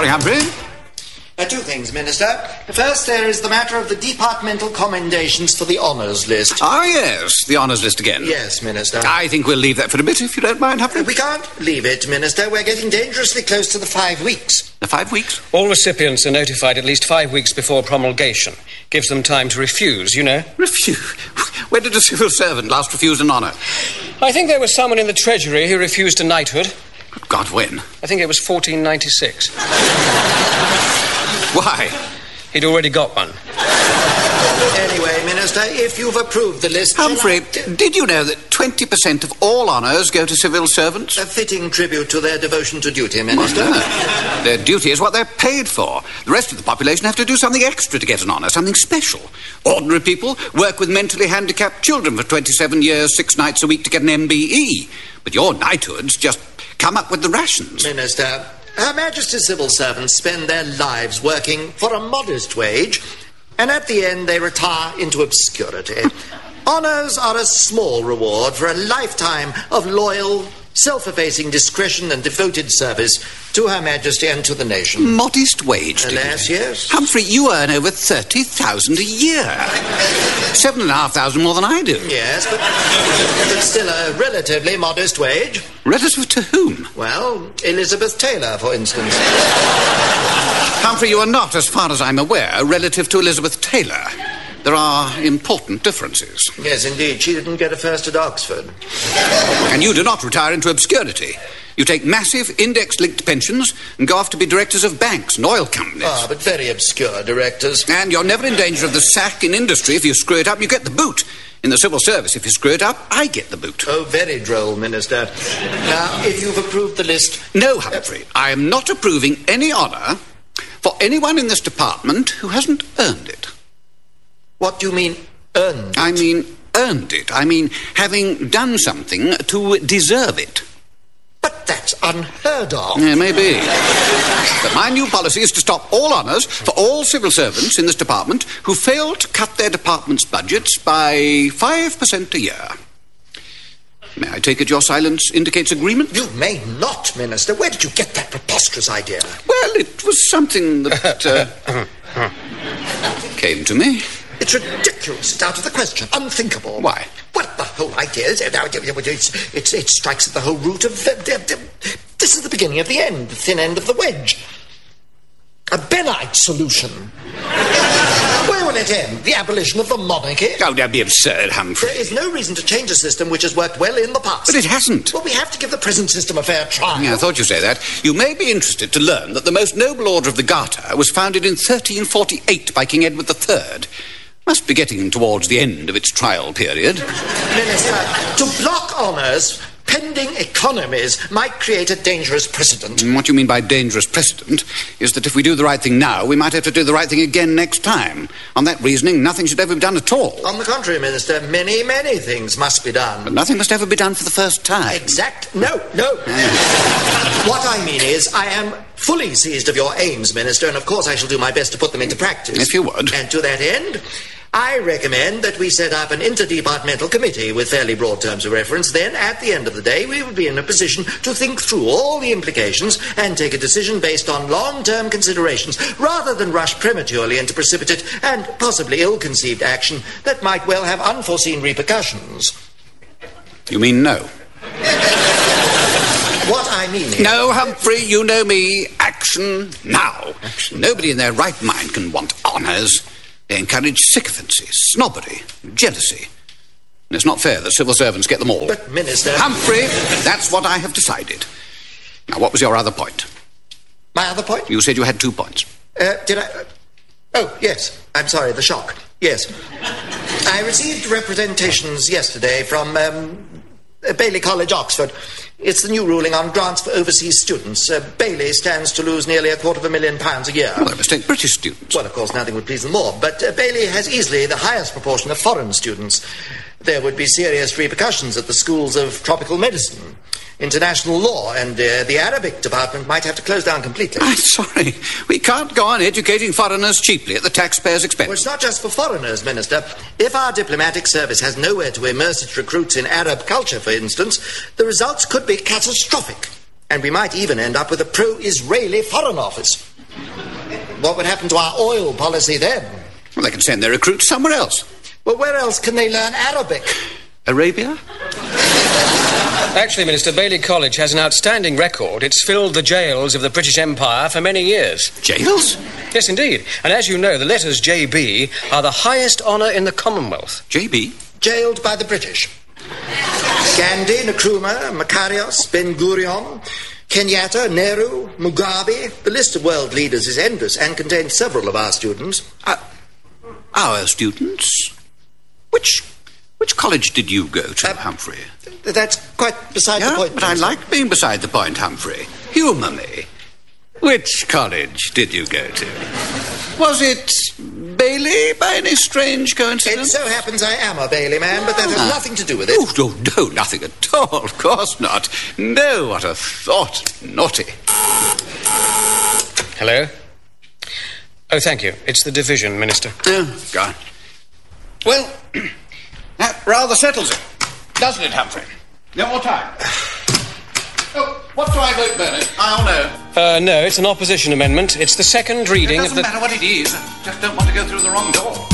morning, Humphrey. Two things, Minister. First, there is the matter of the departmental commendations for the honours list. Ah, yes, the honours list again. Yes, Minister. I think we'll leave that for a bit, if you don't mind, Humphrey. We can't leave it, Minister. We're getting dangerously close to the 5 weeks. The 5 weeks? All recipients are notified at least 5 weeks before promulgation. Gives them time to refuse, you know. Refuse? When did a civil servant last refuse an honour? I think there was someone in the Treasury who refused a knighthood. Good God, when? I think it was 1496. Why? He'd already got one. Anyway, Minister, if you've approved the list... Humphrey, did you know that 20% of all honours go to civil servants? A fitting tribute to their devotion to duty, Minister. Their duty is what they're paid for. The rest of the population have to do something extra to get an honour, something special. Ordinary people work with mentally handicapped children for 27 years, 6 nights a week to get an MBE. But your knighthoods just come up with the rations. Minister, Her Majesty's civil servants spend their lives working for a modest wage, and at the end they retire into obscurity. Honours are a small reward for a lifetime of loyal, self-effacing discretion and devoted service to Her Majesty and to the nation. Modest wage, Alas, yes. Humphrey, you earn over 30,000 a year. 7,500 more than I do. Yes, but still a relatively modest wage. Relative to whom? Well, Elizabeth Taylor, for instance. Humphrey, you are not, as far as I'm aware, relative to Elizabeth Taylor. There are important differences. Yes, indeed. She didn't get a first at Oxford. And you do not retire into obscurity. You take massive index-linked pensions and go off to be directors of banks and oil companies. Ah, but very obscure directors. And you're never in danger of the sack in industry. If you screw it up, you get the boot. In the civil service, if you screw it up, I get the boot. Oh, very droll, Minister. Now, if you've approved the list... No, Humphrey, I am not approving any honour for anyone in this department who hasn't earned it. What do you mean, earned it? I mean, earned it. I mean, having done something to deserve it. But that's unheard of. Yeah, maybe. But my new policy is to stop all honours for all civil servants in this department who fail to cut their department's budgets by 5% a year. May I take it your silence indicates agreement? You may not, Minister. Where did you get that preposterous idea? Well, it was something that came to me. It's ridiculous. It's out of the question. Unthinkable. Why? Well, the whole idea is... It strikes at the whole root of... This is the beginning of the end, the thin end of the wedge. A Bennite solution. Where will it end? The abolition of the monarchy? Oh, don't be absurd, Humphrey. There is no reason to change a system which has worked well in the past. But it hasn't. Well, we have to give the present system a fair trial. Yeah, I thought you'd say that. You may be interested to learn that the most noble order of the Garter was founded in 1348 by King Edward III. Must be getting towards the end of its trial period. Minister, to block honours pending economies might create a dangerous precedent. What you mean by dangerous precedent is that if we do the right thing now, we might have to do the right thing again next time. On that reasoning, nothing should ever be done at all. On the contrary, Minister, many, many things must be done. But nothing must ever be done for the first time. No. What I mean is, I am fully seized of your aims, Minister, and of course I shall do my best to put them into practice. If you would. And to that end, I recommend that we set up an interdepartmental committee with fairly broad terms of reference. Then, at the end of the day, we will be in a position to think through all the implications and take a decision based on long-term considerations, rather than rush prematurely into precipitate and possibly ill-conceived action that might well have unforeseen repercussions. You mean no? What I mean is... No, Humphrey, you know me. Action now. Action. Nobody in their right mind can want honours. They encourage sycophancy, snobbery, jealousy. And it's not fair that civil servants get them all. But, Minister... Humphrey, that's what I have decided. Now, what was your other point? My other point? You said you had 2 points. Did I... Oh, yes. I'm sorry, the shock. Yes. I received representations yesterday from, Bailey College, Oxford. It's the new ruling on grants for overseas students. Bailey stands to lose nearly £250,000 a year. Well, they must take British students. Well, of course, nothing would please them more. But Bailey has easily the highest proportion of foreign students. There would be serious repercussions at the schools of tropical medicine, international law, and the Arabic department might have to close down completely. I'm sorry. We can't go on educating foreigners cheaply at the taxpayers' expense. Well, it's not just for foreigners, Minister. If our diplomatic service has nowhere to immerse its recruits in Arab culture, for instance, the results could be catastrophic. And we might even end up with a pro-Israeli foreign office. What would happen to our oil policy then? Well, they can send their recruits somewhere else. Well, where else can they learn Arabic? Arabia? Actually, Minister, Bailey College has an outstanding record. It's filled the jails of the British Empire for many years. Jails? Yes, indeed. And as you know, the letters JB are the highest honour in the Commonwealth. JB? Jailed by the British. Gandhi, Nkrumah, Makarios, Ben-Gurion, Kenyatta, Nehru, Mugabe. The list of world leaders is endless and contains several of our students. Our students? Which college did you go to, Humphrey? That's quite beside the point. But I like being beside the point, Humphrey. Humour me. Which college did you go to? Was it Bailey, by any strange coincidence? It so happens I am a Bailey man, but that has nothing to do with it. Oh, no, nothing at all. Of course not. No, what a thought. Naughty. Hello? Oh, thank you. It's the division, Minister. Oh, God. Well, that rather settles it, doesn't it, Humphrey? No more time. Oh, what do I vote, Bernard? I'll know. No, it's an opposition amendment. It's the second reading of the... It doesn't matter what it is. I just don't want to go through the wrong door.